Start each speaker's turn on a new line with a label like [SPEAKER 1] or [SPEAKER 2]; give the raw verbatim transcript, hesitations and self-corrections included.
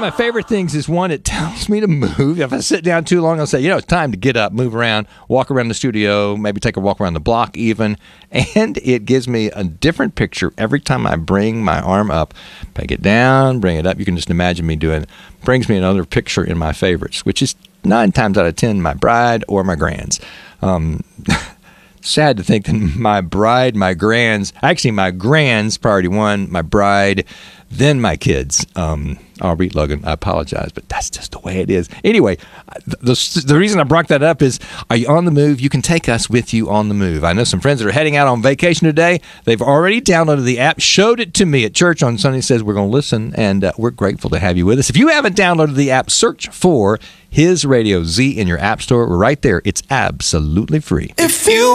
[SPEAKER 1] my favorite things is one, it tells me to move. If I sit down too long, I'll say, you know, it's time to get up, move around, walk around the studio, maybe take a walk around the block even. And it gives me a different picture every time I bring my arm up, peg it down, bring it up. You can just imagine me doing it. Brings me another picture in my favorites, which is nine times out of ten my bride or my grands. Um, sad to think that my bride, my grands, actually my grands, priority one, my bride, then my kids. Um, Aubrey, Logan, I apologize, but that's just the way it is. Anyway, the, the reason I brought that up is, are you on the move? You can take us with you on the move. I know some friends that are heading out on vacation today. They've already downloaded the app, showed it to me at church on Sunday, says we're going to listen, and uh, we're grateful to have you with us. If you haven't downloaded the app, search for His Radio Z in your app store. We're right there. It's absolutely free. If you